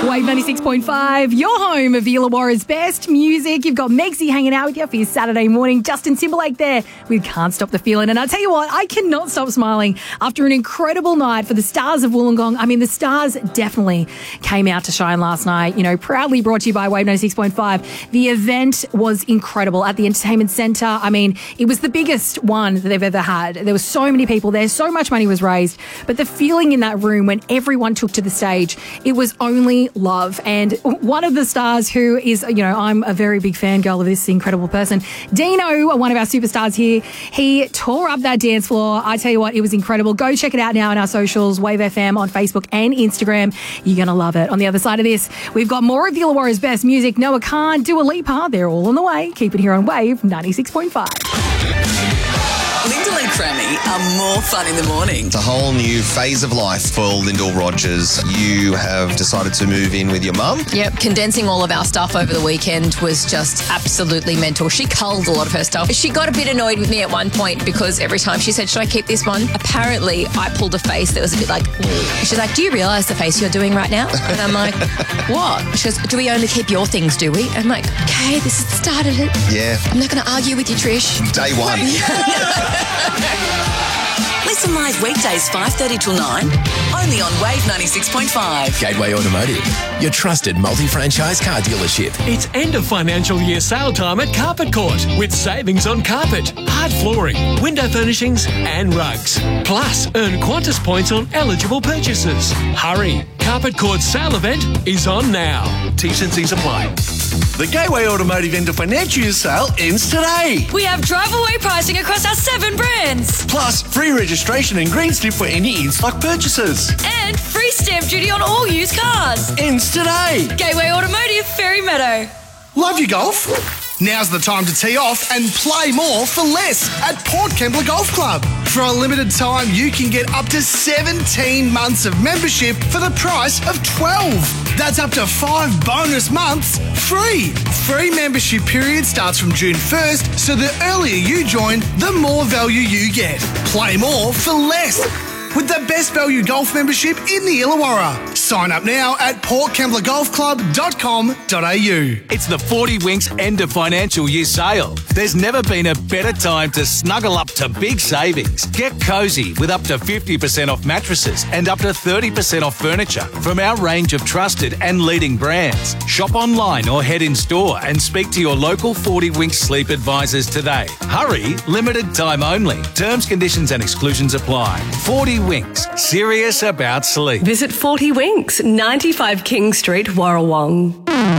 Wave 96.5, your home of the Illawarra's best music. You've got Megsy hanging out with you for your Saturday morning. Justin Timberlake there with Can't Stop the Feeling. And I'll tell you what, I cannot stop smiling after an incredible night for the Stars of Wollongong. I mean, the Stars definitely came out to shine last night. You know, proudly brought to you by Wave 96.5. The event was incredible at the Entertainment Centre. I mean, it was the biggest one that they've ever had. There were so many people there. So much money was raised. But the feeling in that room when everyone took to the stage, it was only love. And one of the stars who is, you know, I'm a very big fangirl of this incredible person, Dino, one of our superstars here, he tore up that dance floor. I tell you what, it was incredible. Go check it out now on our socials, Wave FM on Facebook and Instagram. You're going to love it. On the other side of this, we've got more of the Illawarra's best music. Noah Khan, Dua Lipa, they're all on the way. Keep it here on Wave 96.5. Lyndall and Crammy are more fun in the morning. It's a whole new phase of life for Lyndall Rogers. You have decided to move in with your mum. Yep, condensing all of our stuff over the weekend was just absolutely mental. She culled a lot of her stuff. She got a bit annoyed with me at one point because every time she said, should I keep this one? Apparently, I pulled a face that was a bit like, she's like, do you realise the face you're doing right now? And I'm like, what? She goes, do we only keep your things, do we? I'm like, okay, this is the start of it. Yeah. I'm not going to argue with you, Trish. Day one. Listen live weekdays 5:30 till 9, only on Wave 96.5. Gateway Automotive, your trusted multi-franchise car dealership. It's end of financial year sale time at Carpet Court with savings on carpet, hard flooring, window furnishings and rugs. Plus, earn Qantas points on eligible purchases. Hurry, Carpet Court's sale event is on now. T's and C's apply. The Gateway Automotive end of financial year sale ends today. We have drive-away pricing across our 7 brands. Plus, free registration and green slip for any in-stock purchases. And free stamp duty on all used cars. Ends today. Gateway Automotive, Ferry Meadow. Love your golf? Now's the time to tee off and play more for less at Port Kembla Golf Club. For a limited time, you can get up to 17 months of membership for the price of 12. That's up to 5 bonus months free. Free membership period starts from June 1st, so the earlier you join, the more value you get. Play more for less with the best value golf membership in the Illawarra. Sign up now at portkemblagolfclub.com.au. It's the 40 Winks end of financial year sale. There's never been a better time to snuggle up to big savings. Get cosy with up to 50% off mattresses and up to 30% off furniture from our range of trusted and leading brands. Shop online or head in store and speak to your local 40 Winks sleep advisors today. Hurry, limited time only. Terms, conditions and exclusions apply. 40 Winks, serious about sleep. Visit 40 Winks, 95 King Street, Warrawong.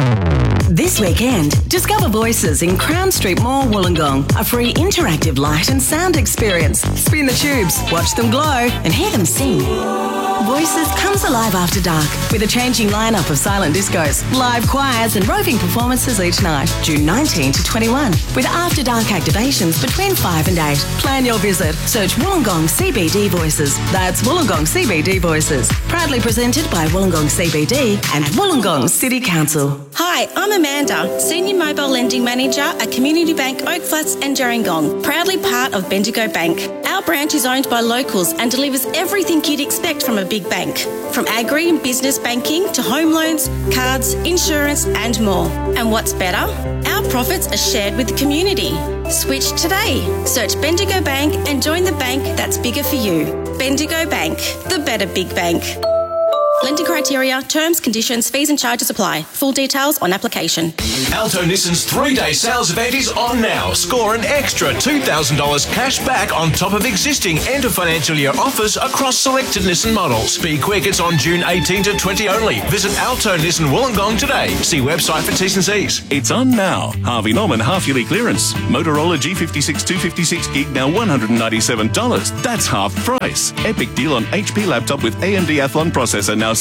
This weekend, discover Voices in Crown Street Mall, Wollongong. A free interactive light and sound experience. Spin the tubes, watch them glow and hear them sing. Voices comes alive after dark with a changing lineup of silent discos, live choirs and roving performances each night, June 19 to 21, with after dark activations between 5 and 8. Plan your visit. Search Wollongong CBD Voices. That's Wollongong CBD Voices. Proudly presented by Wollongong CBD and Wollongong City Council. Hi, I'm Amanda, Senior Mobile Lending Manager at Community Bank Oak Flats and Gerringong, proudly part of Bendigo Bank. Our branch is owned by locals and delivers everything you'd expect from a big bank, from agri and business banking to home loans, cards, insurance and more. And what's better? Our profits are shared with the community. Switch today. Search Bendigo Bank and join the bank that's bigger for you. Bendigo Bank, the better big bank. Lending criteria, terms, conditions, fees and charges apply. Full details on application. Alto Nissan's 3-day sales event is on now. Score an extra $2,000 cash back on top of existing end of financial year offers across selected Nissan models. Be quick, it's on June 18 to 20 only. Visit Alto Nissan Wollongong today. See website for T's and C's. It's on now. Harvey Norman half-yearly clearance. Motorola G56 256 gig now $197. That's half price. Epic deal on HP laptop with AMD Athlon processor now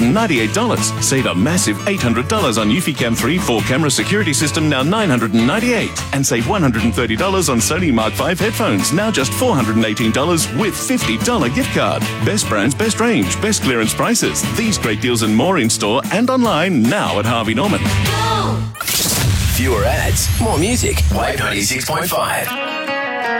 $698. Save a massive $800 on Eufy Cam 3 4-camera security system now $998. And save $130 on Sony Mark V headphones now just $418 with $50 gift card. Best brands, best range, best clearance prices. These great deals and more in store and online now at Harvey Norman. Fewer ads, more music. Wave 96.5.